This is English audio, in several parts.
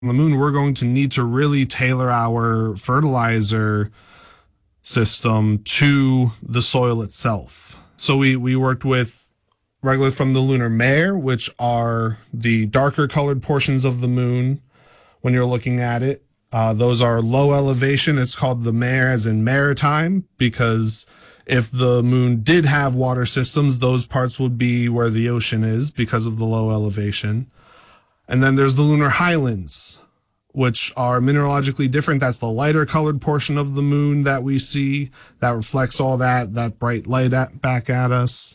On the moon, we're going to need to really tailor our fertilizer system to the soil itself. So we worked with regolith from the lunar mare, which are the darker colored portions of the moon when you're looking at it. Those are low elevation. It's called the mare as in maritime, because if the moon did have water systems, those parts would be where the ocean is because of the low elevation. And then there's the lunar highlands, which are mineralogically different. That's the lighter colored portion of the moon that we see that reflects all that bright light back at us.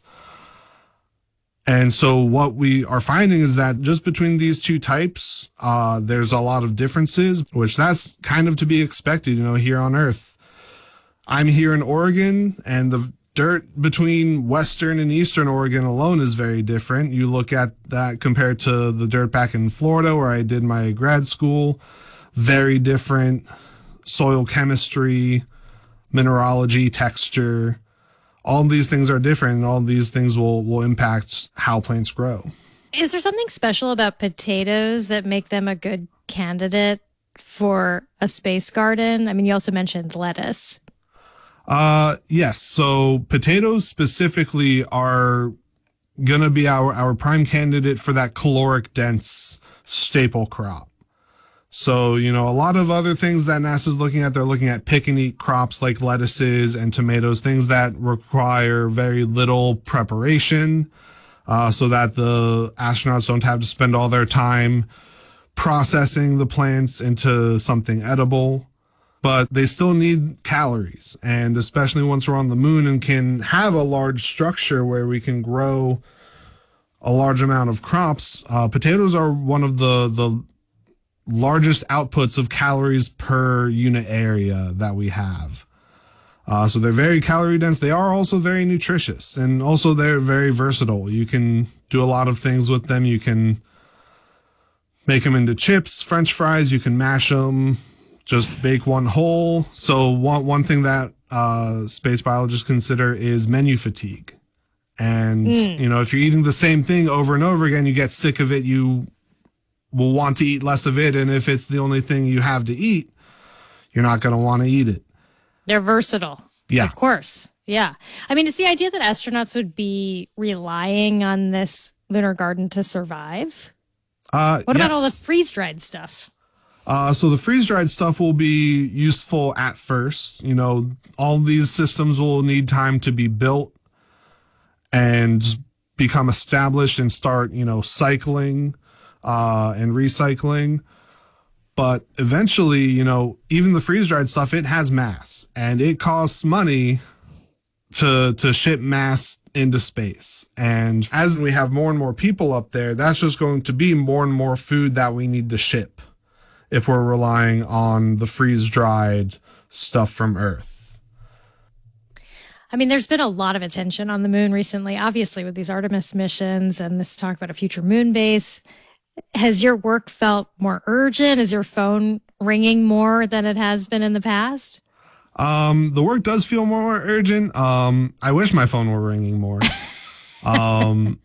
And so what we are finding is that just between these two types, there's a lot of differences, which that's kind of to be expected, here on Earth. I'm here in Oregon, and the dirt between Western and Eastern Oregon alone is very different. You look at that compared to the dirt back in Florida where I did my grad school, very different soil chemistry, mineralogy, texture. All these things are different, and all these things will impact how plants grow. Is there something special about potatoes that make them a good candidate for a space garden? I mean, you also mentioned lettuce. Yes. So potatoes specifically are going to be our prime candidate for that caloric dense staple crop. So, a lot of other things that NASA's looking at, they're looking at pick and eat crops like lettuces and tomatoes, things that require very little preparation, so that the astronauts don't have to spend all their time processing the plants into something edible. But they still need calories, and especially once we're on the moon and can have a large structure where we can grow a large amount of crops, potatoes are one of the largest outputs of calories per unit area that we have. So they're very calorie dense. They are also very nutritious, and also they're very versatile. You can do a lot of things with them. You can make them into chips, French fries. You can mash them, just bake one whole. So one thing that space biologists consider is menu fatigue. And, if you're eating the same thing over and over again, you get sick of it. You will want to eat less of it. And if it's the only thing you have to eat, you're not going to want to eat it. They're versatile. Yeah. Of course. Yeah. I mean, it's the idea that astronauts would be relying on this lunar garden to survive. What about all the freeze-dried stuff? So the freeze-dried stuff will be useful at first. All these systems will need time to be built and become established and start, cycling and recycling. But eventually, even the freeze-dried stuff, it has mass, and it costs money to ship mass into space. And as we have more and more people up there, that's just going to be more and more food that we need to ship if we're relying on the freeze-dried stuff from Earth. I mean, there's been a lot of attention on the moon recently, obviously, with these Artemis missions and this talk about a future moon base. Has your work felt more urgent? Is your phone ringing more than it has been in the past? The work does feel more urgent. I wish my phone were ringing more. I'm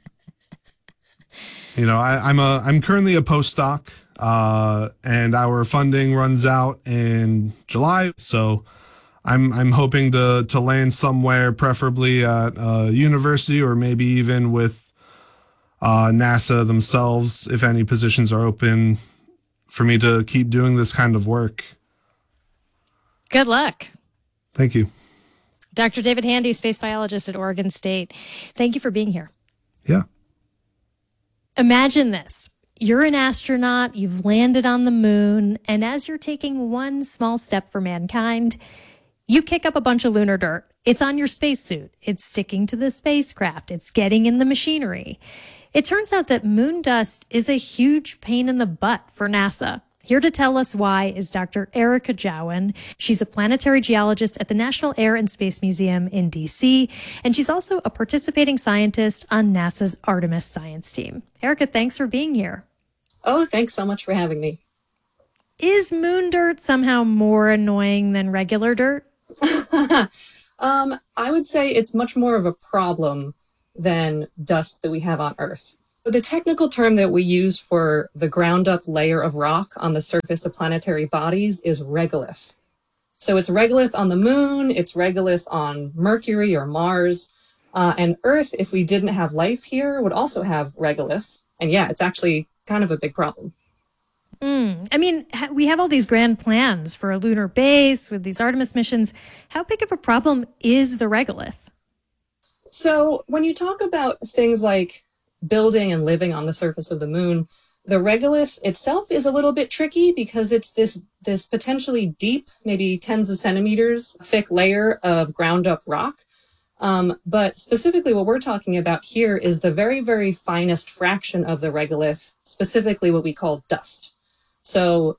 currently a postdoc, and our funding runs out in July. So I'm hoping to land somewhere, preferably at a university or maybe even with NASA themselves, if any positions are open, for me to keep doing this kind of work. Good luck. Thank you. Dr. David Handy, space biologist at Oregon State. Thank you for being here. Yeah. Imagine this. You're an astronaut, you've landed on the moon, and as you're taking one small step for mankind, you kick up a bunch of lunar dirt. It's on your spacesuit. It's sticking to the spacecraft. It's getting in the machinery. It turns out that moon dust is a huge pain in the butt for NASA. Here to tell us why is Dr. Erica Jowan. She's a planetary geologist at the National Air and Space Museum in D.C., and she's also a participating scientist on NASA's Artemis science team. Erica, thanks for being here. Oh, thanks so much for having me. Is moon dirt somehow more annoying than regular dirt? I would say it's much more of a problem than dust that we have on Earth. The technical term that we use for the ground up layer of rock on the surface of planetary bodies is regolith. So it's regolith on the moon, it's regolith on Mercury or Mars, and Earth, if we didn't have life here, would also have regolith. And yeah, it's actually kind of a big problem. I mean, we have all these grand plans for a lunar base with these Artemis missions. How big of a problem is the regolith? So when you talk about things like building and living on the surface of the moon, the regolith itself is a little bit tricky because it's this potentially deep, maybe tens of centimeters thick layer of ground up rock. But specifically what we're talking about here is the very, very finest fraction of the regolith, specifically what we call dust. So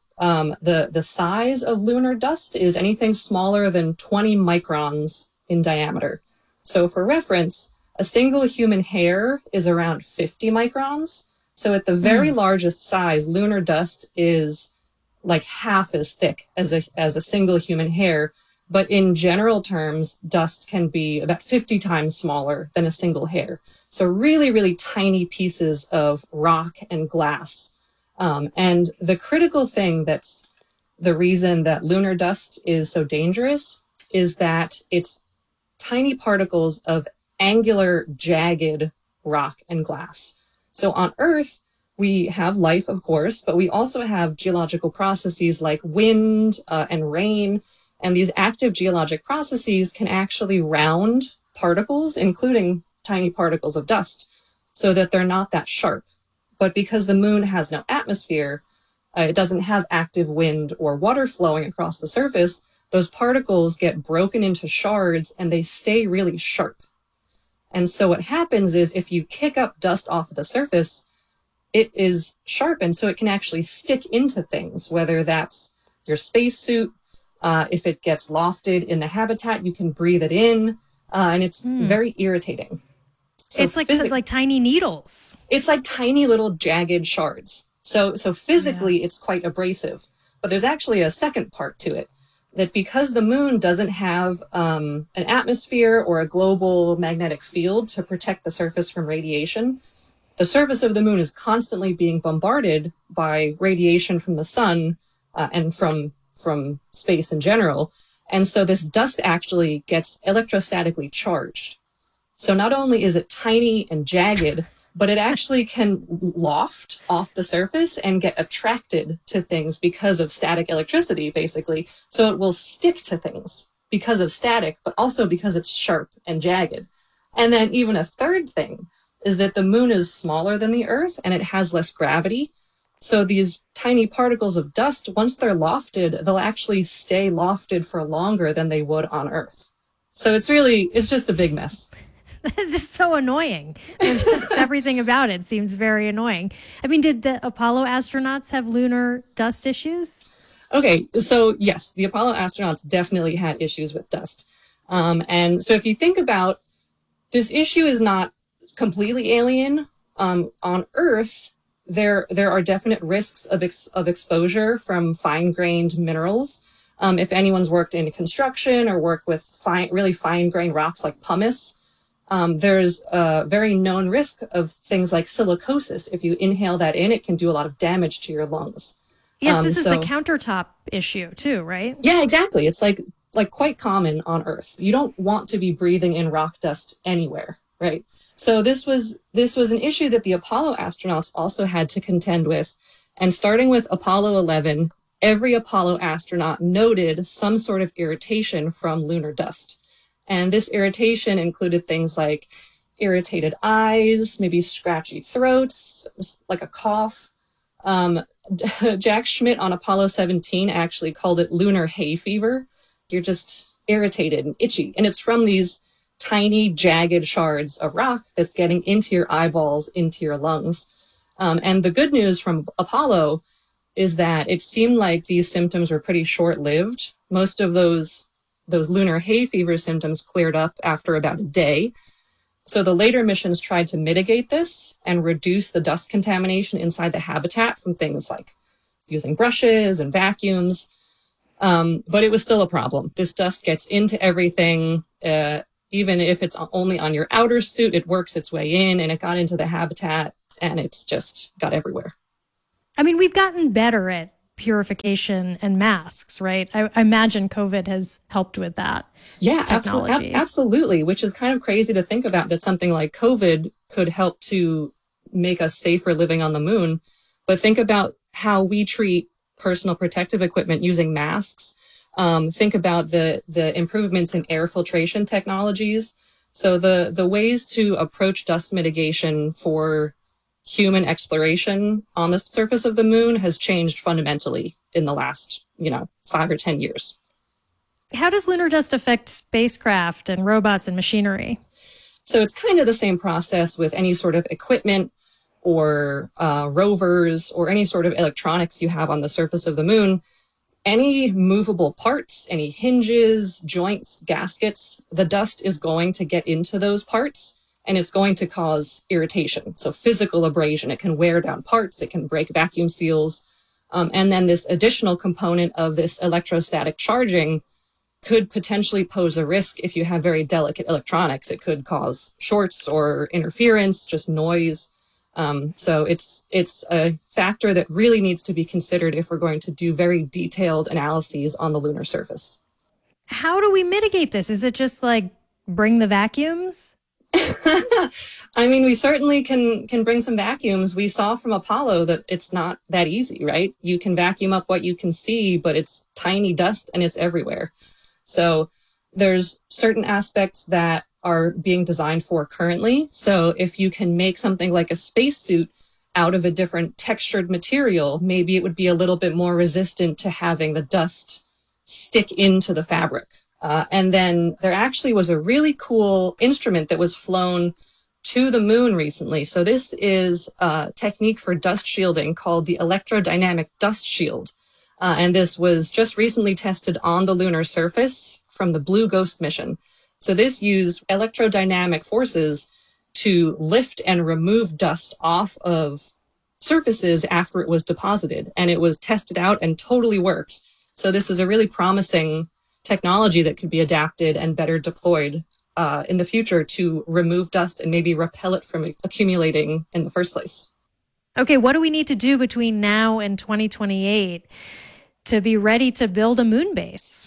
the size of lunar dust is anything smaller than 20 microns in diameter. So for reference, a single human hair is around 50 microns. So at the very largest size, lunar dust is like half as thick as a single human hair. But in general terms, dust can be about 50 times smaller than a single hair. So really, really tiny pieces of rock and glass. And the critical thing that's the reason that lunar dust is so dangerous is that it's tiny particles of angular, jagged rock and glass. So on Earth, we have life, of course, but we also have geological processes like wind and rain. And these active geologic processes can actually round particles, including tiny particles of dust, so that they're not that sharp. But because the moon has no atmosphere, it doesn't have active wind or water flowing across the surface, those particles get broken into shards and they stay really sharp. And so what happens is if you kick up dust off of the surface, it is sharpened so it can actually stick into things, whether that's your spacesuit. If it gets lofted in the habitat, you can breathe it in, and it's very irritating. So it's like tiny needles. It's like tiny little jagged shards. So physically, It's quite abrasive. But there's actually a second part to it, that because the moon doesn't have an atmosphere or a global magnetic field to protect the surface from radiation, the surface of the moon is constantly being bombarded by radiation from the sun and from space in general. And so this dust actually gets electrostatically charged. So not only is it tiny and jagged, but it actually can loft off the surface and get attracted to things because of static electricity, basically. So it will stick to things because of static, but also because it's sharp and jagged. And then even a third thing is that the moon is smaller than the Earth and it has less gravity. So these tiny particles of dust, once they're lofted, they'll actually stay lofted for longer than they would on Earth. So it's just a big mess. It's just so annoying. It's just everything about it seems very annoying. I mean, did the Apollo astronauts have lunar dust issues? Okay, so yes, the Apollo astronauts definitely had issues with dust. And so if you think about this issue is not completely alien. On Earth, there are definite risks of exposure from fine-grained minerals. If anyone's worked in construction or worked with really fine-grained rocks like pumice, there's a very known risk of things like silicosis. If you inhale that in, it can do a lot of damage to your lungs. Yes, this is the countertop issue too, right? Yeah, exactly. It's like quite common on Earth. You don't want to be breathing in rock dust anywhere, right? So this was an issue that the Apollo astronauts also had to contend with. And starting with Apollo 11, every Apollo astronaut noted some sort of irritation from lunar dust. And this irritation included things like irritated eyes, maybe scratchy throats, like a cough. Jack Schmitt on Apollo 17 actually called it lunar hay fever. You're just irritated and itchy. And it's from these tiny, jagged shards of rock that's getting into your eyeballs, into your lungs. And the good news from Apollo is that it seemed like these symptoms were pretty short-lived. Most of those lunar hay fever symptoms cleared up after about a day. So the later missions tried to mitigate this and reduce the dust contamination inside the habitat from things like using brushes and vacuums. But it was still a problem. This dust gets into everything. Even if it's only on your outer suit, it works its way in, and it got into the habitat. and it's just got everywhere. I mean, we've gotten better at purification and masks, right? I imagine COVID has helped with that. Yeah, technology. absolutely, which is kind of crazy to think about, that something like COVID could help to make us safer living on the moon. But think about how we treat personal protective equipment using masks. Think about the improvements in air filtration technologies. So the ways to approach dust mitigation for human exploration on the surface of the moon has changed fundamentally in the last, 5 or 10 years. How does lunar dust affect spacecraft and robots and machinery? So it's kind of the same process with any sort of equipment or rovers or any sort of electronics you have on the surface of the moon. Any movable parts, any hinges, joints, gaskets, the dust is going to get into those parts, and it's going to cause irritation. So physical abrasion, it can wear down parts, it can break vacuum seals. And then this additional component of this electrostatic charging could potentially pose a risk if you have very delicate electronics. It could cause shorts or interference, just noise. So it's a factor that really needs to be considered if we're going to do very detailed analyses on the lunar surface. How do we mitigate this? Is it just like bring the vacuums? I mean, we certainly can bring some vacuums. We saw from Apollo that it's not that easy, right? You can vacuum up what you can see, but it's tiny dust and it's everywhere. So there's certain aspects that are being designed for currently. So if you can make something like a spacesuit out of a different textured material, maybe it would be a little bit more resistant to having the dust stick into the fabric. And then there actually was a really cool instrument that was flown to the moon recently. So this is a technique for dust shielding called the electrodynamic dust shield. And this was just recently tested on the lunar surface from the Blue Ghost mission. So this used electrodynamic forces to lift and remove dust off of surfaces after it was deposited. And it was tested out and totally worked. So this is a really promising technology that could be adapted and better deployed in the future to remove dust and maybe repel it from accumulating in the first place. Okay, what do we need to do between now and 2028 to be ready to build a moon base?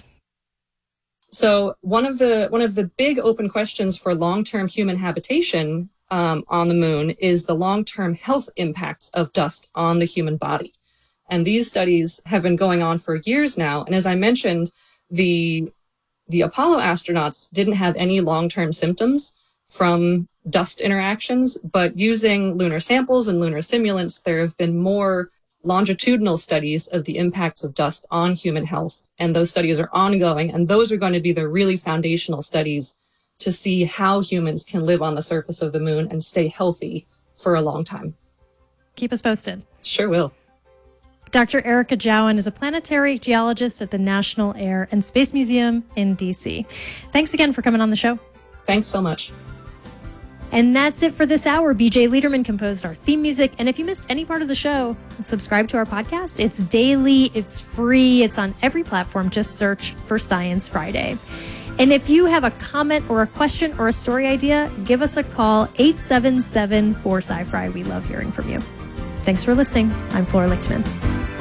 So one of the big open questions for long-term human habitation on the moon is the long-term health impacts of dust on the human body. And these studies have been going on for years now. And as I mentioned, the Apollo astronauts didn't have any long-term symptoms from dust interactions, but using lunar samples and lunar simulants, there have been more longitudinal studies of the impacts of dust on human health. And those studies are ongoing, and those are going to be the really foundational studies to see how humans can live on the surface of the moon and stay healthy for a long time. Keep us posted. Sure will. Dr. Erica Jowan is a planetary geologist at the National Air and Space Museum in DC. Thanks again for coming on the show. Thanks so much. And that's it for this hour. BJ Liederman composed our theme music. And if you missed any part of the show, subscribe to our podcast. It's daily, it's free, it's on every platform. Just search for Science Friday. And if you have a comment or a question or a story idea, give us a call, 877-4SciFri. We love hearing from you. Thanks for listening. I'm Flora Lichtman.